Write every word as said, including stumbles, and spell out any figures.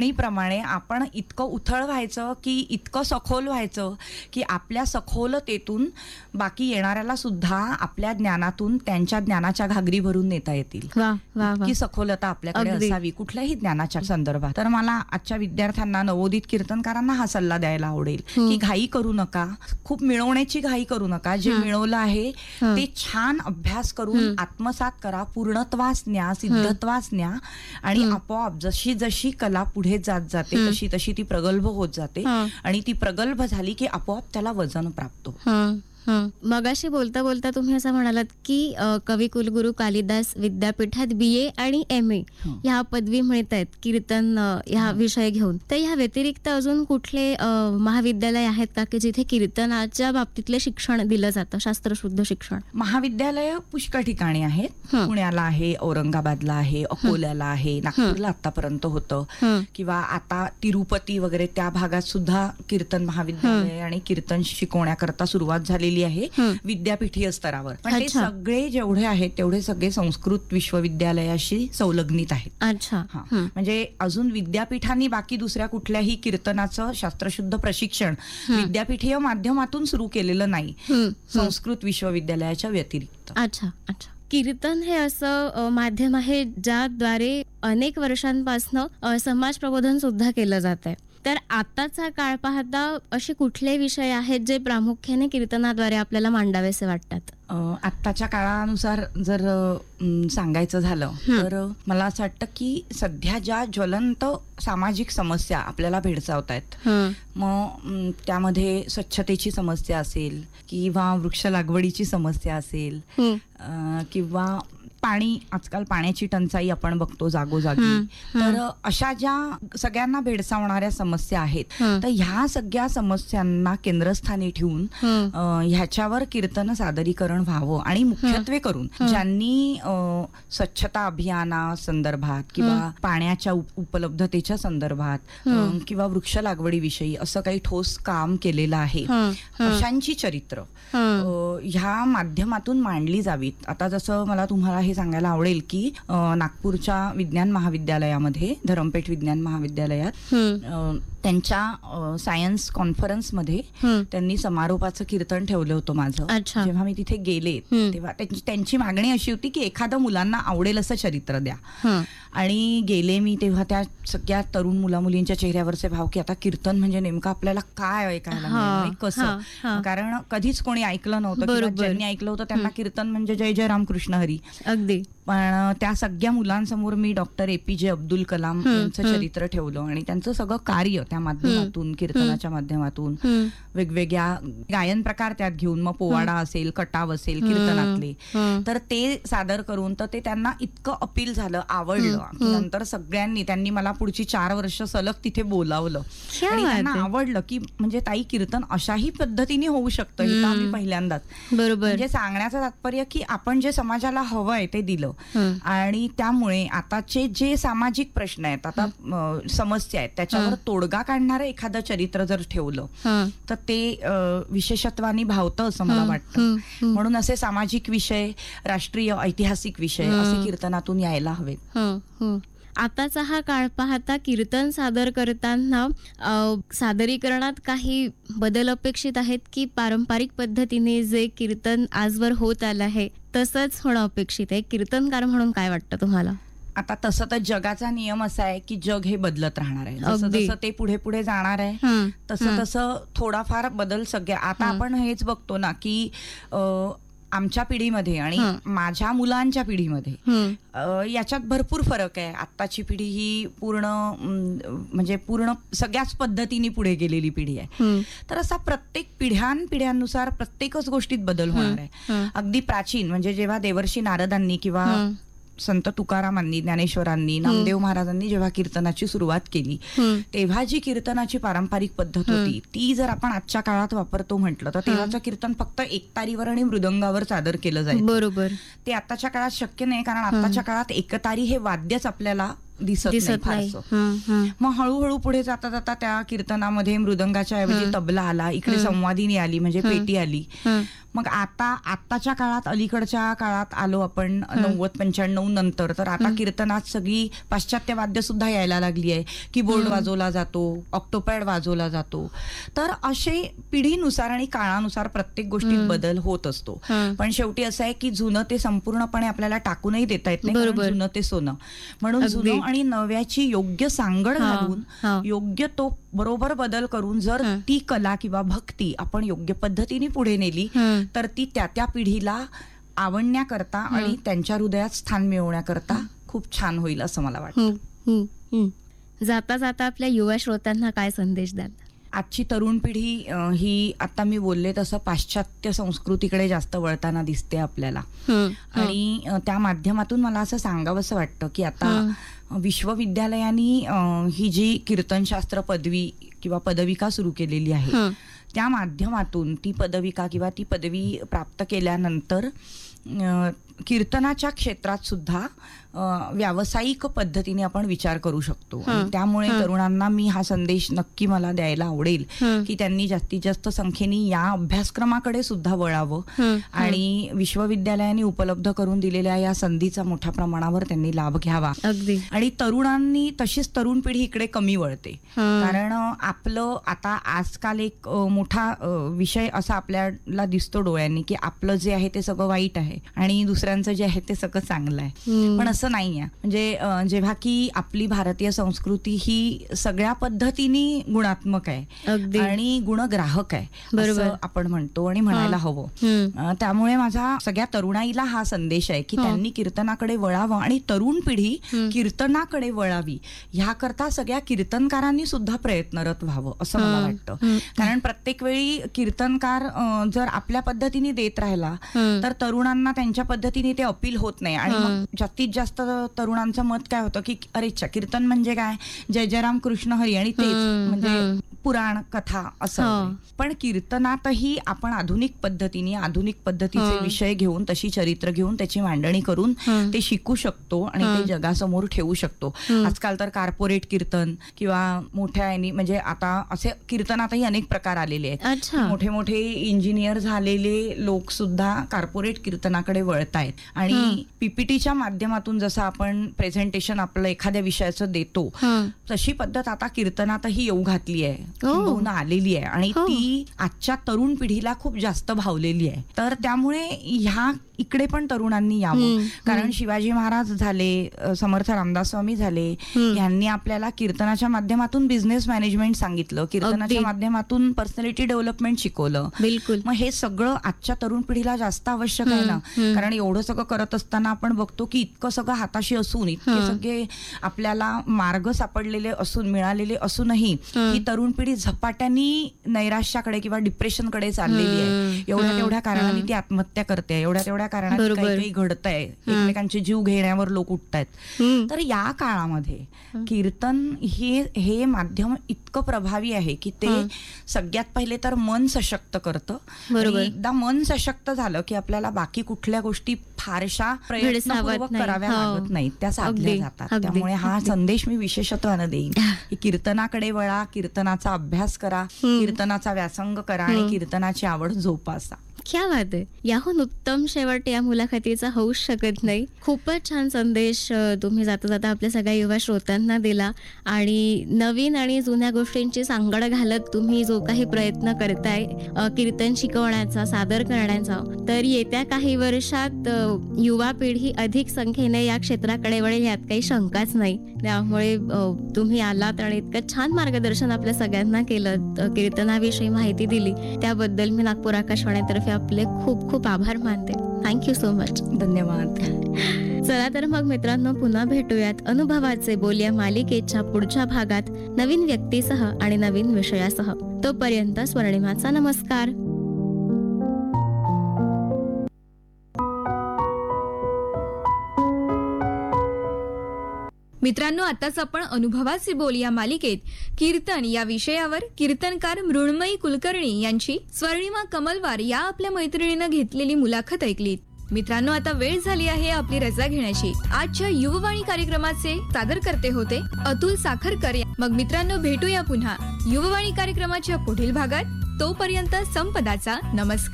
म्हणीप्रमाणे आपण इतकं उथळ व्हायचं की इतकं सखोल व्हायचं की आपल्या सखोलतेतून बाकी येणाऱ्याला सुद्धा आपल्या ज्ञानातून त्यांच्या ज्ञानाच्या घागरी भरून नेता येतील. वा वा वा. की सखोलता आपल्याकडे अगदी. असावी कुठल्याही ज्ञानाच्या संदर्भात. तर मला आजच्या विद्यार्थ्यांना, नवोदित कीर्तनकारांना हा सल्ला द्यायला आवडेल की घाई करू नका, खूप मिळवण्याची घाई करू नका. जे मिळवलं आहे ते छान अभ्यास करून आत्मसात करा, पूर्णत्वास न्या, सिद्धत्वास न्या आणि आपोआप जशी जशी कला पुढे जात जाते तशी तशी ती प्रगल्भ होत जाते आणि ती प्रगल्भ झाली की आपोआप त्याला वजन प्राप्त होतं. मगाशी बोलता बोलता तुम्ही असं म्हणालात की अ, कवी कुलगुरू कालिदास विद्यापीठात बी ए आणि एम ए ह्या पदवी मिळत आहेत कीर्तन अ, ह्या विषय घेऊन. तर ह्या व्यतिरिक्त अजून कुठले अ, महाविद्यालय आहेत का की जिथे कीर्तनाच्या बाबतीतले शिक्षण दिलं जातं, शास्त्रशुद्ध शिक्षण? महाविद्यालय पुष्कळ ठिकाणी आहेत. पुण्याला आहे, औरंगाबादला आहे, अकोल्याला आहे, नागपूरला आतापर्यंत होतं किंवा आता तिरुपती वगैरे त्या भागात सुद्धा कीर्तन महाविद्यालय आणि कीर्तन शिकवण्याकरता सुरुवात झालेली आहे विद्यापीठीय स्तरावर. पण ते सगळे जेवढे आहेत तेवढे सगळे संस्कृत विश्वविद्यालयाशी संलग्नित आहेत. अच्छा. म्हणजे अजून विद्यापीठांनी बाकी दुसऱ्या कुठल्याही कीर्तनाचं शास्त्रशुद्ध प्रशिक्षण विद्यापीठीय माध्यमातून सुरू केलेलं नाही संस्कृत विश्वविद्यालयाच्या व्यतिरिक्त. अच्छा अच्छा. कीर्तन हे असं अ, माध्यम आहे ज्याद्वारे अनेक वर्षांपासून समाज प्रबोधन सुद्धा केलं जात आहे. तर आताचा काळ पाहता असे कुठले विषय आहेत जे प्रामुख्याने कीर्तनाद्वारे आपल्याला मांडावेसे वाटतात? आत्ताच्या काळानुसार जर अम, सांगायचं झालं तर मला असं वाटतं की सध्या ज्या ज्वलंत सामाजिक समस्या आपल्याला भेडसावत आहेत, मग अम, त्यामध्ये स्वच्छतेची समस्या असेल किंवा वृक्ष लागवडीची समस्या असेल अ, किंवा पाणी, आजकाल पाण्याची टंचाई आपण बघतो जागोजागी. तर अशा ज्या सगळ्यांना भेडसावणाऱ्या समस्या आहेत, तर ह्या सगळ्या समस्यांना केंद्रस्थानी ठेवून अ, ह्याच्यावर कीर्तन सादरीकरण व्हावं आणि मुख्यत्वे करून ज्यांनी अ, स्वच्छता अभियाना संदर्भात किंवा पाण्याच्या उप- उपलब्धतेच्या संदर्भात अ, किंवा वृक्ष लागवडीविषयी असं काही ठोस काम केलेलं आहे, अशांची चरित्र अ, ह्या माध्यमातून मांडली जावीत. आता जसं मला तुम्हाला हे सांगायला आवडेल की अ, नागपूरच्या विज्ञान महाविद्यालयामध्ये, धरमपेठ विज्ञान महाविद्यालयात अ, त्यांच्या सायन्स कॉन्फरन्समध्ये त्यांनी समारोपाचं कीर्तन ठेवलं होतं माझं. जेव्हा मी तिथे गेले तेव्हा त्यांची त्यांची मागणी अशी होती की एखादं मुलांना आवडेल असं चरित्र द्या. आणि गेले मी तेव्हा त्या सगळ्या तरुण मुला मुलींच्या चेहऱ्यावरचे भाव की आता कीर्तन म्हणजे नेमकं आपल्याला काय ऐकायला मिळेल, कसं, कारण कधीच कोणी ऐकलं नव्हतं किंवा ज्यांनी ऐकलं होतं त्यांना कीर्तन म्हणजे जय जय रामकृष्ण हरी. अगदी. पण त्या सगळ्या मुलांसमोर मी डॉक्टर ए पी जे अब्दुल कलाम यांचं चरित्र ठेवलं आणि त्यांचं सगळं कार्य त्या माध्यमातून, कीर्तनाच्या माध्यमातून वेगवेगळ्या गायन प्रकार त्यात घेऊन, मग पोवाडा असेल, कटाव असेल कीर्तनातले, तर ते सादर करून तर ते त्यांना इतकं अपील झालं, आवडलं. नंतर सगळ्यांनी, त्यांनी मला पुढची चार वर्ष सलग तिथे बोलावलं आणि त्यांना आवडलं की म्हणजे ताई कीर्तन अशाही पद्धतीने होऊ शकतं, हे तर आम्ही पहिल्यांदाच. बरोबर. म्हणजे सांगण्याचं तात्पर्य की आपण जे समाजाला हवंय ते दिलं आणि त्यामुळे आताचे जे सामाजिक प्रश्न आहेत, आता अ, समस्या आहेत, त्याच्यावर तोडगा काढणारं एखादं चरित्र जर ठेवलं तर ते अ, विशेषत्वाने भावतं असं मला वाटतं. म्हणून असे सामाजिक विषय, राष्ट्रीय ऐतिहासिक विषय असे कीर्तनातून यायला हवेत. आताचा हा काळ पाहता कीर्तन सादर करताना अ, सादरीकरणात काही बदल अपेक्षित आहेत की पारंपरिक पद्धतीने जे कीर्तन आजवर होत आलं आहे तसंच होणं अपेक्षित आहे? कीर्तनकार म्हणून काय वाटतं तुम्हाला? आता तसं तर जगाचा नियम असा आहे की जग हे बदलत राहणार आहे. जसं जसं ते पुढे पुढे जाणार आहे तसं तसं थोडाफार बदल सगळ्या. आता आपण हेच बघतो ना की अ, आमच्या पिढीमध्ये आणि माझ्या मुलांच्या पिढीमध्ये याच्यात भरपूर फरक आहे. आत्ताची पिढी ही पूर्ण म्हणजे पूर्ण सगळ्याच पद्धतीने पुढे गेलेली पिढी आहे. तर असा प्रत्येक पिढ्यानपिढ्यांनुसार प्रत्येकच गोष्टीत बदल होणार आहे. अगदी प्राचीन म्हणजे जेव्हा देवर्षी नारदांनी किंवा संत तुकारामांनी, ज्ञानेश्वरांनी, नामदेव महाराजांनी जेव्हा कीर्तनाची सुरुवात केली तेव्हा जी कीर्तनाची पारंपरिक पद्धत होती ती जर आपण आजच्या काळात वापरतो म्हटलं तर तेव्हाचं कीर्तन फक्त एकतारीवर आणि मृदंगावर सादर केलं जायचं. बरोबर. ते आताच्या काळात शक्य नाही, कारण आताच्या काळात एकतारी हे वाद्यच आपल्याला दिसत नाही दिसत नाही. फारसं. हं, हं. मग हळूहळू पुढे जाता जाता त्या कीर्तनामध्ये मृदंगाच्या ऐवजी तबला आला, इकडे संवादिनी आली म्हणजे पेटी आली. हं. मग आता आत्ताच्या काळात अलीकडच्या काळात आलो आपण नव्वद पंच्याण्णव नंतर, तर आता कीर्तनात सगळी पाश्चात्य वाद्य सुद्धा यायला लागली आहे. कीबोर्ड वाजवला जातो, ऑक्टोपॅड वाजवला जातो. तर असे पिढीनुसार आणि काळानुसार प्रत्येक गोष्टीत बदल होत असतो. हं. पण शेवटी असं आहे की जुनं ते संपूर्णपणे आपल्याला टाकूनही देता येत नाही, कारण बरोबर. जुनं ते सोनं. म्हणून अगदी. जुनं आणि नव्याची योग्य सांगड हा, घालून हा. योग्य तो बरोबर बदल करून जर हं. ती कला किंवा भक्ती आपण योग्य पद्धतीने पुढे नेली हं. तर ती त्या त्या पिढीला आवडण्याकरता आणि त्यांच्या हृदयात स्थान मिळवण्याकरता खूप छान होईल असं मला वाटतं. हं, हं, हं. जाता जाता आपल्या युवा श्रोत्यांना काय संदेश द्याल? आजची तरुण पिढी अं, ही आता मी बोलले तसं पाश्चात्य संस्कृतीकडे जास्त वळताना दिसते आपल्याला. हं, हं. आणि अं, त्या माध्यमातून मला असं सांगावंसं वाटतं की आता विश्वविद्यालयांनी अं, ही जी कीर्तनशास्त्र पदवी किंवा पदविका सुरू केलेली आहे, हं. त्या माध्यमातून ती पदविका किंवा ती पदवी प्राप्त केल्यानंतर अं, कीर्तनाच्या क्षेत्रात सुद्धा अं, व्यावसायिक पद्धतीने आपण विचार करू शकतो. आणि हं. त्यामुळे हं. तरुणांना मी हा संदेश नक्की मला द्यायला आवडेल हं. की त्यांनी जास्तीत जास्त संख्येने या अभ्यासक्रमाकडे सुद्धा वळावं हं. आणि विश्वविद्यालयांनी उपलब्ध करून दिलेल्या या संधीचा मोठ्या प्रमाणावर त्यांनी लाभ घ्यावा. अगदी. आणि तरुणांनी तशीच तरुण पिढी इकडे कमी वळते. हं. कारण अ, आपलं आता आजकाल एक अ, मोठा अ, विषय असा आपल्याला दिसतो डोळ्यांनी की आपलं जे आहे ते सगळं वाईट आहे आणि दुसऱ्यांचं जे आहे ते सगळं चांगलं आहे. हं. पण असं नाही आहे. म्हणजे अ, जेव्हा की आपली भारतीय संस्कृती ही सगळ्या पद्धतीने गुणात्मक आहे अगदी. आणि गुणग्राहक आहे बरोबर. असं आपण म्हणतो आणि म्हणायला हवं. हं. अ, त्यामुळे माझा सगळ्या तरुणाईला हा संदेश आहे की हं. त्यांनी कीर्तनाकडे वळावं आणि तरुण पिढी हं. कीर्तनाकडे वळावी. ह्याकरता सगळ्या कीर्तनकारांनी सुद्धा प्रयत्नरत व्हावं असं मला हं. वाटतं. हं. कारण प्रत्येक वेळी कीर्तनकार अ, जर आपल्या पद्धतीने देत राहिला हं. तर तरुणांना त्यांच्या पद्धतीने ते अपील होत नाही आणि हं. मग जास्तीत जास्त तरुणांचं मत काय होतं की अरे च्छा, कीर्तन म्हणजे काय, जय जय राम कृष्ण हरी आणि तेच हं. म्हणजे हं. पुराण कथा असं हं. वगैरे. पण कीर्तनातही आपण आधुनिक पद्धतीने आधुनिक पद्धतीचे हं. विषय घेऊन तशी चरित्र घेऊन त्याची मांडणी करून हं. ते शिकू शकतो आणि हं. ते जगासमोर ठेवू शकतो. हं. आजकाल तर कार्पोरेट कीर्तन किंवा मोठ्या यांनी म्हणजे आता असे कीर्तनातही अनेक प्रकार आलेले आहेत. अच्छा. मोठे मोठे इंजिनियर झालेले लोक सुद्धा कार्पोरेट कीर्तनाकडे वळतायत आणि हं. पीपीटीच्या माध्यमातून जसं आपण प्रेझेंटेशन आपलं एखाद्या विषयाचं देतो हं. तशी पद्धत आता कीर्तनातही येऊ घातली आहे, ओ. किंबहुना आलेली आहे आणि हो. ती आजच्या तरुण पिढीला खूप जास्त भावलेली आहे. तर त्यामुळे ह्या इकडे पण तरुणांनी यावं. हं. कारण शिवाजी महाराज झाले, अ, समर्थ रामदास स्वामी झाले, हं. यांनी आपल्याला कीर्तनाच्या माध्यमातून बिझनेस मॅनेजमेंट सांगितलं, कीर्तनाच्या अगदी. माध्यमातून पर्सनॅलिटी डेव्हलपमेंट शिकवलं. बिलकुल. मग हे सगळं आजच्या तरुण पिढीला जास्त आवश्यक आहे ना. हं. हं. कारण एवढं सगळं करत असताना आपण बघतो की इतकं सगळं हाताशी असून इतके हं. सगळे आपल्याला मार्ग सापडलेले असून मिळालेले असूनही हं. ही तरुण पिढी झपाट्यानी नैराश्याकडे किंवा डिप्रेशनकडे चाललेली आहे. हं. एवढ्या हं. तेवढ्या कारणाने हं. ती आत्महत्या करते, एवढ्या तेवढ्या कारणाने बरोबर. काही काही घडतंय, एकमेकांचे जीव घेण्यावर लोक उठतायत. हं. तर या काळामध्ये हं. कीर्तन हे हे माध्यम इतकं प्रभावी आहे की ते हं. सगळ्यात पहिले तर मन सशक्त करतं. बरोबर. आणि एकदा मन सशक्त झालं की आपल्याला बाकी कुठल्या गोष्टी फारशा प्रयत्नपूर्वक भेडसावत नाही. कराव्या हो. लागत नाहीत, त्या साधल्या अगदी, जातात. अगदी, त्यामुळे हा अगदी. संदेश मी विशेषत्वानं देईन की कीर्तनाकडे वळा, कीर्तनाचा अभ्यास करा, हं. कीर्तनाचा व्यासंग करा आणि हं. कीर्तनाची आवड जोपासा. क्या बात आहे. याहून उत्तम शेवट या मुलाखतीचा होऊच शकत नाही. खूपच छान संदेश अ, तुम्ही जाता जाता आपल्या सगळ्या युवा श्रोत्यांना दिला आणि नवीन आणि जुन्या गोष्टींची सांगड घालत तुम्ही जो काही प्रयत्न करताय अ, कीर्तन शिकवण्याचा, सादर करण्याचा, तर येत्या काही वर्षात अ, युवा पिढी अधिक संख्येने या क्षेत्राकडे वळेल यात काही शंकाच नाही. त्यामुळे अ, तुम्ही आलात आणि इतकं छान मार्गदर्शन आपल्या सगळ्यांना केलं, अ, कीर्तनाविषयी माहिती दिली, त्याबद्दल मी नागपूर आकाशवाणीतर्फे आपले खूप खूप आभार मानते. Thank you so much. धन्यवाद. चला तर मग मित्रांनो, पुन्हा भेटूयात अनुभवाचे बोल या मालिकेच्या पुढच्या भागात नवीन व्यक्तीसह आणि नवीन विषयासह. तोपर्यंत स्वर्णिमाचा नमस्कार. मित्रांनो, आताच आपण अनुभवाचे बोल या मालिकेत कीर्तन या विषयावर कीर्तनकार मृण्मयी कुलकर्णी यांची स्वर्णिमा कमलवार या आपल्या मैत्रिणीनं घेतलेली मुलाखत ऐकलीत. मित्रांनो, आता वेळ झाली आहे आपली रजा घेण्याची. आजच्या युववाणी कार्यक्रमाचे सादर करते होते अतुल साखरकर. मग मित्रांनो, भेटूया पुन्हा युववाणी कार्यक्रमाच्या पुढील भागात. तोपर्यंत संपदाचा नमस्कार.